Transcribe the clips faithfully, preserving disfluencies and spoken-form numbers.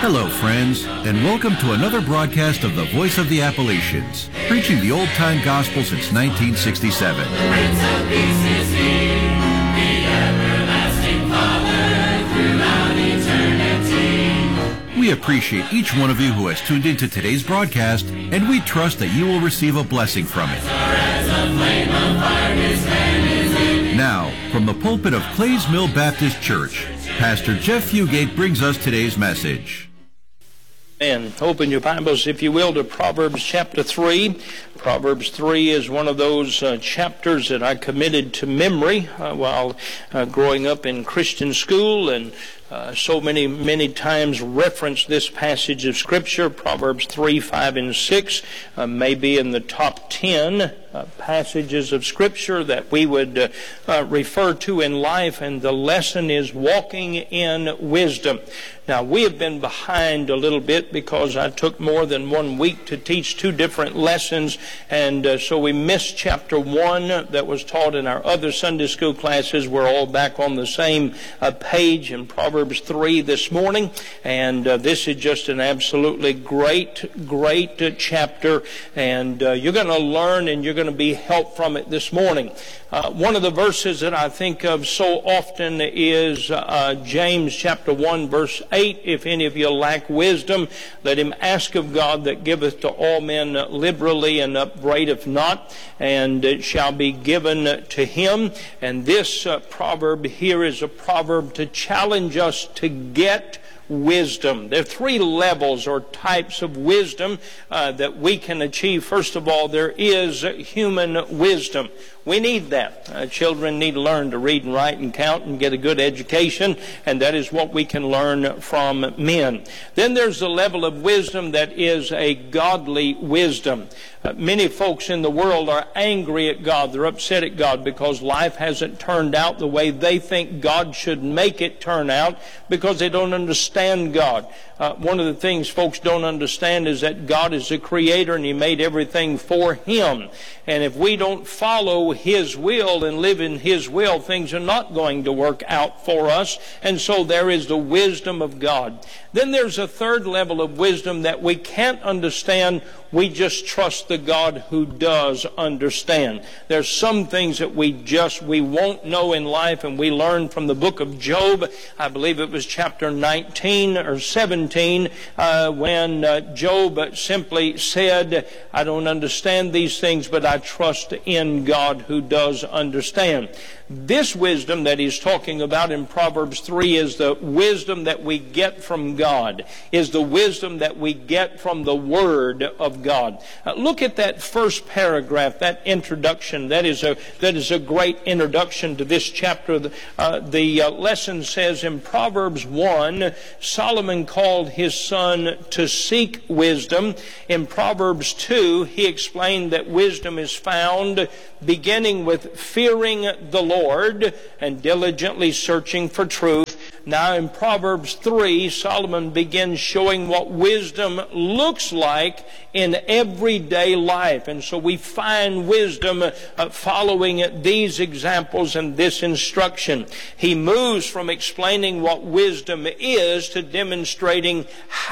Hello, friends, and welcome to another broadcast of the Voice of the Appalachians, preaching the old-time gospel since nineteen sixty-seven. The Prince of Peace is He, the everlasting Father throughout eternity. We appreciate each one of you who has tuned into today's broadcast, and we trust that you will receive a blessing from it. Now, from the pulpit of Clays Mill Baptist Church, Pastor Jeff Fugate brings us today's message. And open your Bibles, if you will, to Proverbs chapter three. Proverbs three is one of those uh, chapters that I committed to memory uh, while uh, growing up in Christian school, and uh, so many, many times referenced this passage of Scripture. Proverbs three, five, and six uh, may be in the top ten uh, passages of Scripture that we would uh, uh, refer to in life, and the lesson is walking in wisdom. Now, we have been behind a little bit because I took more than one week to teach two different lessons, and uh, so we missed chapter one that was taught in our other Sunday school classes. We're all back on the same uh, page in Proverbs three this morning, and uh, this is just an absolutely great, great uh, chapter, and uh, you're going to learn and you're going to be helped from it this morning. Uh, one of the verses that I think of so often is uh, James chapter one, verse eight. If any of you lack wisdom, let him ask of God that giveth to all men liberally and upbraideth not, and it shall be given to him. And this uh, proverb here is a proverb to challenge us to get wisdom. There are three levels or types of wisdom uh, that we can achieve. First of all, there is human wisdom. We need that. Uh, children need to learn to read and write and count and get a good education, and that is what we can learn from men. Then there's the level of wisdom that is a godly wisdom. Uh, many folks in the world are angry at God. They're upset at God because life hasn't turned out the way they think God should make it turn out, because they don't understand God. Uh, one of the things folks don't understand is that God is the creator and He made everything for Him. And if we don't follow His will and live in His will, things are not going to work out for us. And so there is the wisdom of God. Then there's a third level of wisdom that we can't understand. We just trust the God who does understand. There's some things that we just, we won't know in life, and we learn from the book of Job. I believe it was chapter nineteen or seventeen, uh, when uh, Job simply said, I don't understand these things, but I trust in God who does understand. This wisdom that he's talking about in Proverbs three is the wisdom that we get from God, is the wisdom that we get from the Word of God. Uh, look at that first paragraph, that introduction. That is a that is a great introduction to this chapter. The, uh, the uh, lesson says in Proverbs one, Solomon called his son to seek wisdom. In Proverbs two, he explained that wisdom is found beginning with fearing the Lord and diligently searching for truth. Now in Proverbs three, Solomon begins showing what wisdom looks like in everyday life. And so we find wisdom uh, following these examples and this instruction. He moves from explaining what wisdom is to demonstrating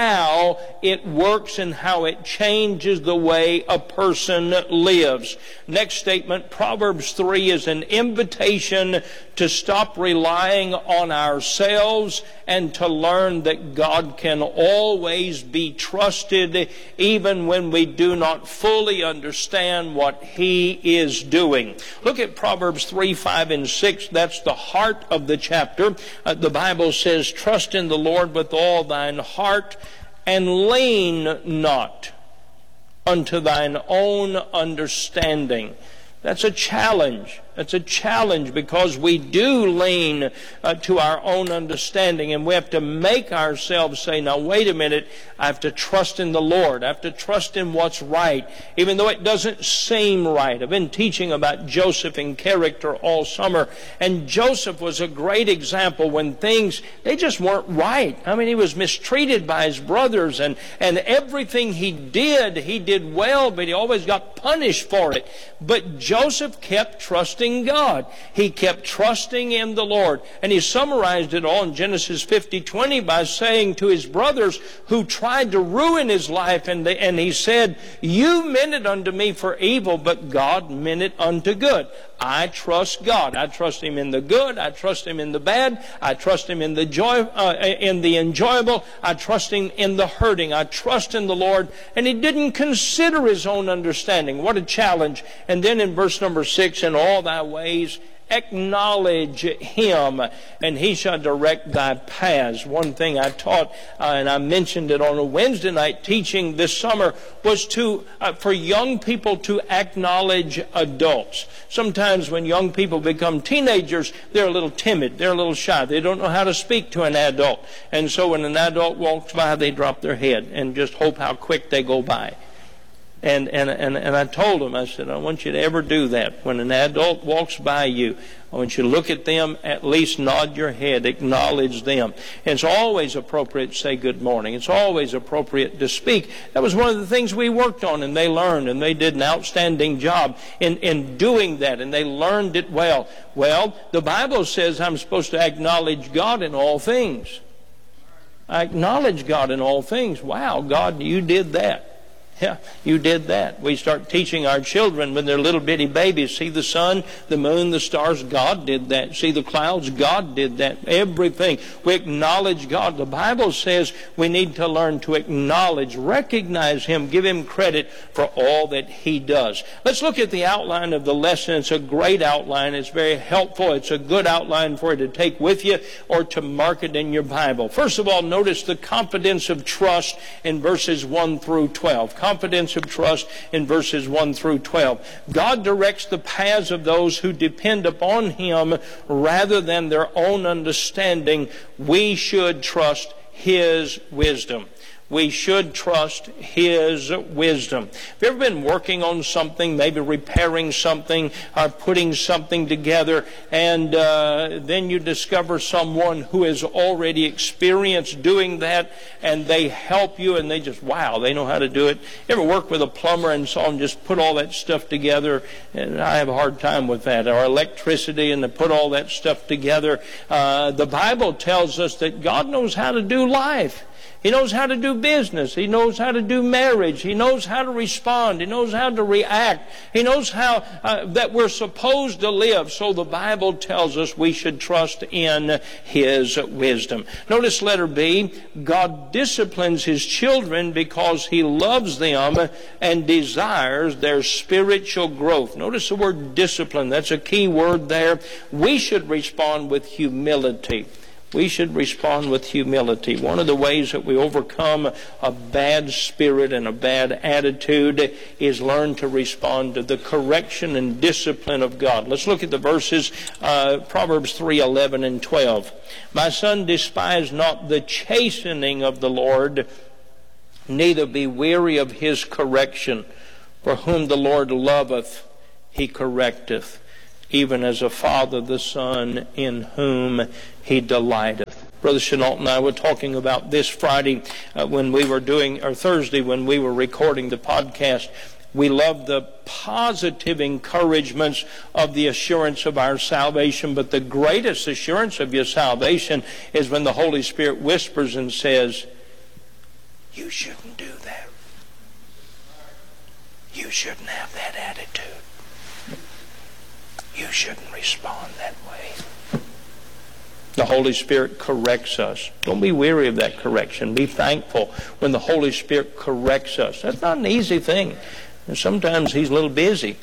how it works and how it changes the way a person lives. Next statement, Proverbs three is an invitation to stop relying on ourselves and to learn that God can always be trusted even when we do not fully understand what He is doing. Look at Proverbs three, five, and six. That's the heart of the chapter. Uh, the Bible says, trust in the Lord with all thine heart and lean not unto thine own understanding. That's a challenge. It's a challenge because we do lean uh, to our own understanding, and we have to make ourselves say, now wait a minute, I have to trust in the Lord. I have to trust in what's right, even though it doesn't seem right. I've been teaching about Joseph in character all summer, and Joseph was a great example when things, they just weren't right. I mean, he was mistreated by his brothers, and, and everything he did, he did well, but he always got punished for it. But Joseph kept trusting trusting God. He kept trusting in the Lord. And he summarized it all in Genesis fifty twenty by saying to his brothers who tried to ruin his life, and, they, and he said, you meant it unto me for evil, but God meant it unto good. I trust God. I trust Him in the good. I trust Him in the bad. I trust Him in the joy, uh, in the enjoyable. I trust Him in the hurting. I trust in the Lord. And he didn't consider his own understanding. What a challenge. And then in verse number six, in all thy ways acknowledge Him, and He shall direct thy paths. One thing I taught, uh, and I mentioned it on a Wednesday night teaching this summer, was to uh, for young people to acknowledge adults. Sometimes when young people become teenagers, they're a little timid, they're a little shy, they don't know how to speak to an adult. And so when an adult walks by, they drop their head and just hope how quick they go by. And, and, and, and I told them, I said, I want you to ever do that. When an adult walks by you, I want you to look at them, at least nod your head, acknowledge them. And it's always appropriate to say good morning. It's always appropriate to speak. That was one of the things we worked on, and they learned, and they did an outstanding job in, in doing that, and they learned it well. Well, the Bible says I'm supposed to acknowledge God in all things. I acknowledge God in all things. Wow, God, you did that. Yeah, you did that. We start teaching our children when they're little bitty babies. See the sun, the moon, the stars. God did that. See the clouds. God did that. Everything. We acknowledge God. The Bible says we need to learn to acknowledge, recognize Him, give Him credit for all that He does. Let's look at the outline of the lesson. It's a great outline. It's very helpful. It's a good outline for you to take with you or to mark it in your Bible. First of all, notice the confidence of trust in verses one through twelve. Confidence of trust in verses one through twelve. God directs the paths of those who depend upon Him rather than their own understanding. We should trust His wisdom. We should trust His wisdom. Have you ever been working on something, maybe repairing something, or putting something together, and uh, then you discover someone who has already experienced doing that, and they help you, and they just, wow, they know how to do it. You ever work with a plumber and saw him just put all that stuff together? And I have a hard time with that. Or electricity, and they put all that stuff together. Uh, the Bible tells us that God knows how to do life. He knows how to do business. He knows how to do marriage. He knows how to respond. He knows how to react. He knows how uh, that we're supposed to live. So the Bible tells us we should trust in His wisdom. Notice letter B. God disciplines His children because He loves them and desires their spiritual growth. Notice the word discipline. That's a key word there. We should respond with humility. We should respond with humility. One of the ways that we overcome a bad spirit and a bad attitude is learn to respond to the correction and discipline of God. Let's look at the verses, uh, Proverbs three, eleven and twelve. My son, despise not the chastening of the Lord, neither be weary of His correction. For whom the Lord loveth, He correcteth, even as a father the son in whom He delighteth. Brother Chenault and I were talking about this Friday uh, when we were doing, or Thursday when we were recording the podcast. We love the positive encouragements of the assurance of our salvation, but the greatest assurance of your salvation is when the Holy Spirit whispers and says, you shouldn't do that. You shouldn't have that attitude. You shouldn't respond that way. The Holy Spirit corrects us. Don't be weary of that correction. Be thankful when the Holy Spirit corrects us. That's not an easy thing. And sometimes He's a little busy.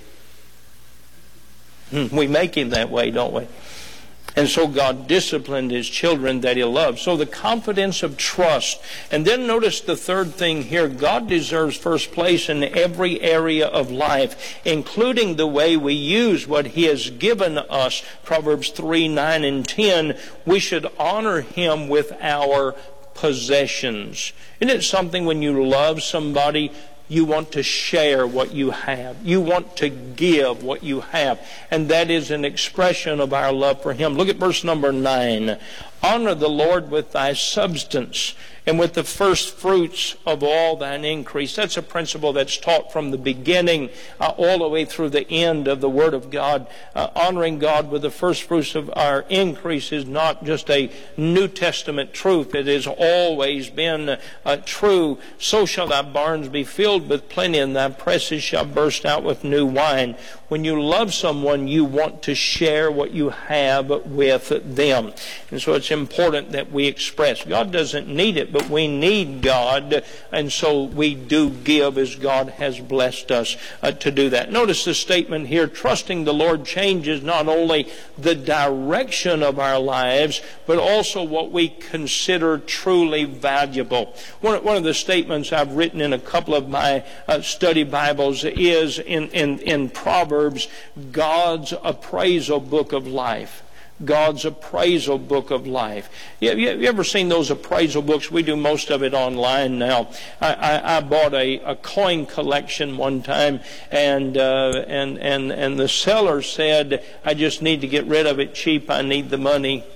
We make Him that way, don't we? And so God disciplined His children that He loved. So the confidence of trust. And then notice the third thing here. God deserves first place in every area of life, including the way we use what He has given us. Proverbs three, nine, and ten. We should honor Him with our possessions. Isn't it something when you love somebody, you want to share what you have. You want to give what you have. And that is an expression of our love for Him. Look at verse number nine. Honor the Lord with thy substance and with the first fruits of all thine increase. That's a principle that's taught from the beginning uh, all the way through the end of the Word of God. Uh, honoring God with the first fruits of our increase is not just a New Testament truth. It has always been uh, true. So shall thy barns be filled with plenty, and thy presses shall burst out with new wine. When you love someone, you want to share what you have with them. And so it's important that we express. God doesn't need it, but we need God, and so we do give as God has blessed us uh, to do that. Notice the statement here, trusting the Lord changes not only the direction of our lives, but also what we consider truly valuable. One, one of the statements I've written in a couple of my uh, study Bibles is in, in, in Proverbs, God's appraisal book of life. God's appraisal book of life. You, you, you ever seen those appraisal books? We do most of it online now. I, I, I bought a, a coin collection one time, and uh, and and and the seller said, "I just need to get rid of it cheap. I need the money."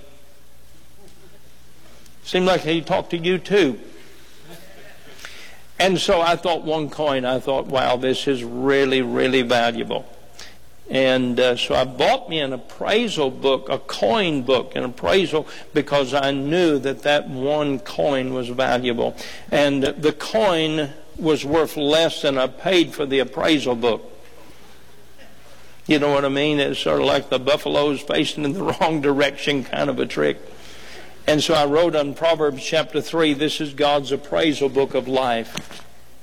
Seemed like he talked to you too. And so I thought one coin. I thought, wow, this is really, really valuable. And uh, so I bought me an appraisal book, a coin book, an appraisal, because I knew that that one coin was valuable. And the coin was worth less than I paid for the appraisal book. You know what I mean? It's sort of like the buffaloes facing in the wrong direction kind of a trick. And so I wrote on Proverbs chapter three, this is God's appraisal book of life.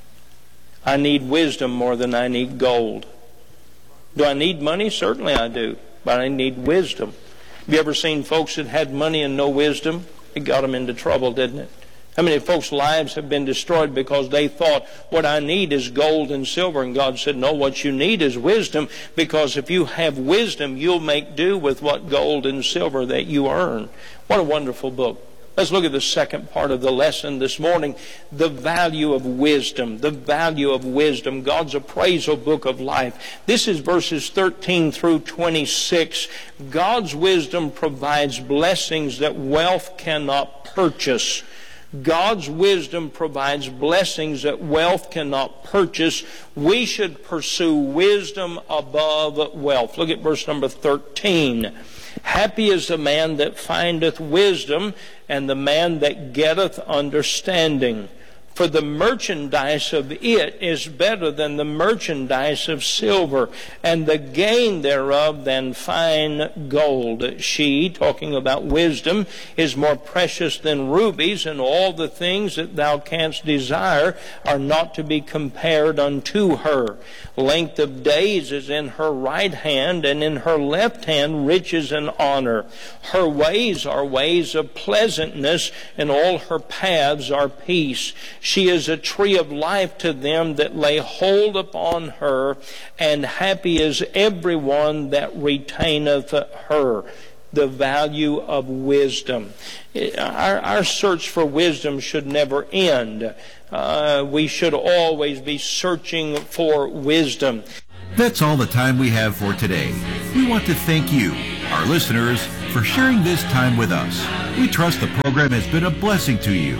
I need wisdom more than I need gold. Do I need money? Certainly I do. But I need wisdom. Have you ever seen folks that had money and no wisdom? It got them into trouble, didn't it? How many folks' lives have been destroyed because they thought, what I need is gold and silver? And God said, no, what you need is wisdom, because if you have wisdom, you'll make do with what gold and silver that you earn. What a wonderful book. Let's look at the second part of the lesson this morning, the value of wisdom, the value of wisdom, God's appraisal book of life. This is verses thirteen through twenty-six. God's wisdom provides blessings that wealth cannot purchase. God's wisdom provides blessings that wealth cannot purchase. We should pursue wisdom above wealth. Look at verse number thirteen. Happy is the man that findeth wisdom, and the man that getteth understanding. For the merchandise of it is better than the merchandise of silver, and the gain thereof than fine gold. She, talking about wisdom, is more precious than rubies, and all the things that thou canst desire are not to be compared unto her. Length of days is in her right hand, and in her left hand riches and honor. Her ways are ways of pleasantness, and all her paths are peace. She is a tree of life to them that lay hold upon her, and happy is everyone that retaineth her. The value of wisdom. Our, our search for wisdom should never end. Uh, we should always be searching for wisdom. That's all the time we have for today. We want to thank you, our listeners, for sharing this time with us. We trust the program has been a blessing to you.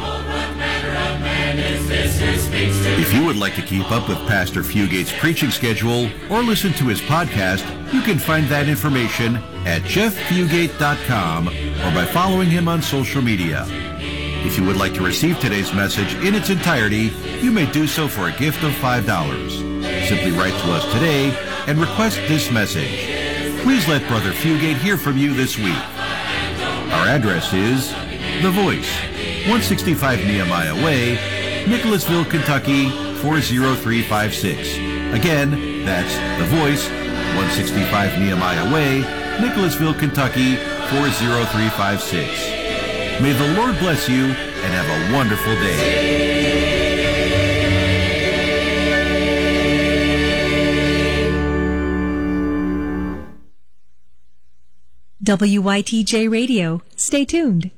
If you would like to keep up with Pastor Fugate's preaching schedule or listen to his podcast, you can find that information at jeff fugate dot com or by following him on social media. If you would like to receive today's message in its entirety, you may do so for a gift of five dollars. Simply write to us today and request this message. Please let Brother Fugate hear from you this week. Our address is The Voice, one sixty-five Nehemiah Way, Nicholasville, Kentucky, four oh three five six. Again, that's The Voice, one sixty-five Nehemiah Way, Nicholasville, Kentucky, four oh three five six. May the Lord bless you and have a wonderful day. W Y T J Radio. Stay tuned.